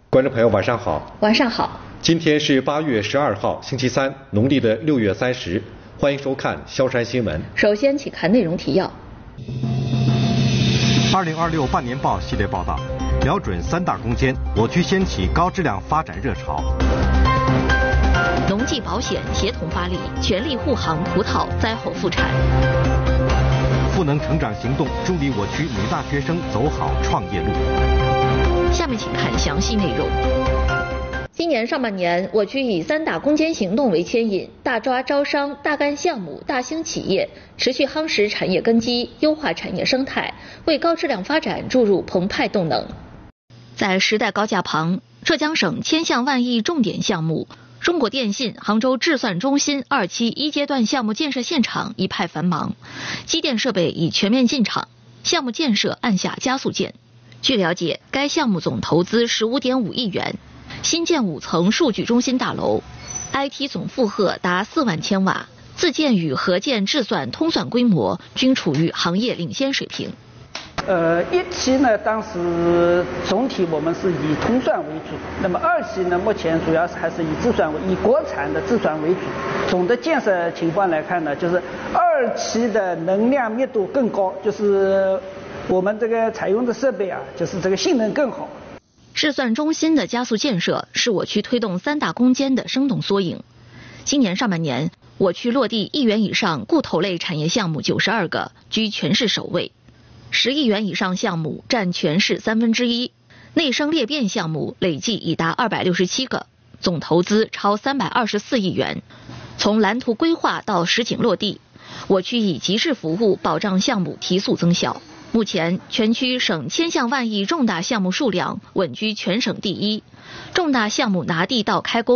观众朋友，晚上好。 晚上好。 今天是8月12号，星期三，农历的6月30。欢迎收看萧山新闻。 首先，请看内容提要。 2026半年报系列报道，瞄准3大攻坚，我区掀起高质量发展热潮。 农技保险协同发力，全力护航葡萄灾后复产。 赋能成长行动，助力我区女大学生走好创业路。 下面请看详细内容。今年上半年，我区以3大攻坚行动为牵引，大抓招商、大干项目、大兴企业，持续夯实产业根基，优化产业生态，为高质量发展注入澎湃动能。在时代高架旁，浙江省千项万亿重点项目中国电信杭州智算中心2期1阶段项目建设现场一派繁忙，机电设备已全面进场，项目建设按下加速键。据了解，该项目总投资15.5亿元，新建5层数据中心大楼 ，IT 总负荷达4万千瓦，自建与合建智算通算规模均处于行业领先水平。 1期呢，当时总体我们是以通算为主，那么2期呢，目前主要还是以国产的智算为主。总的建设情况来看呢，就是2期的能量密度更高，就是我们这个采用的设备啊，就是这个性能更好。 智算中心的加速建设是我区推动3大攻坚的生动缩影。今年上半年，我区落地1亿元以上固投类产业项目92个，居全市首位；10亿元以上项目占全市1/3，内生裂变项目累计已达267个，总投资超324亿元。从蓝图规划到实景落地，我区以极致服务保障项目提速增效。目前，全区省千项万亿重大项目数量稳居全省第一，重大项目拿地到开工